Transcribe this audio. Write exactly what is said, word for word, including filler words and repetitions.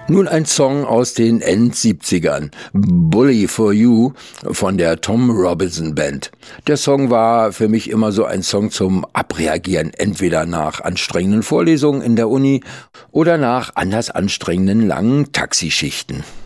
Nun ein Song aus den End-siebzigern, Bully for You von der Tom Robinson Band. Der Song war für mich immer so ein Song zum Abreagieren, entweder nach anstrengenden Vorlesungen in der Uni oder nach anders anstrengenden langen Taxischichten.